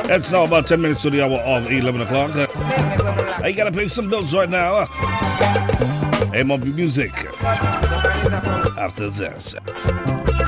It's now about 10 minutes to the hour of 11 o'clock. I gotta pay some bills right now. MOB Music. After this.